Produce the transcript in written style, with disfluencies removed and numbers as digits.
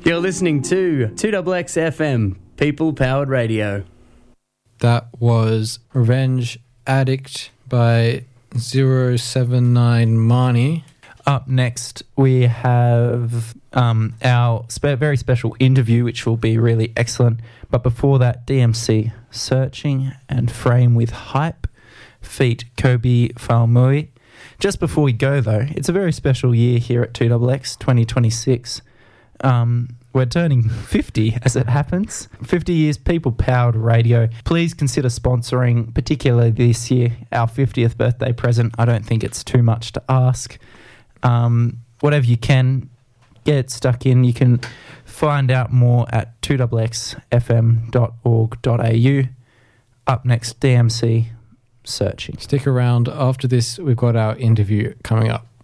You're listening to 2XX FM, People Powered Radio. That was Revenge Addict by 079 Marnie. Up next, we have our very special interview, which will be really excellent. But before that, DMC, Searching and Frame with Hype, feat Kobe Falmui. Just before we go, though, it's a very special year here at 2XX, 2026. We're turning 50 as it happens. 50 years People-Powered Radio. Please consider sponsoring, particularly this year, our 50th birthday present. I don't think it's too much to ask. Whatever you can, get it stuck in. You can find out more at 2xfm.org.au. Up next, DMC, Searching. Stick around. After this, we've got our interview coming up.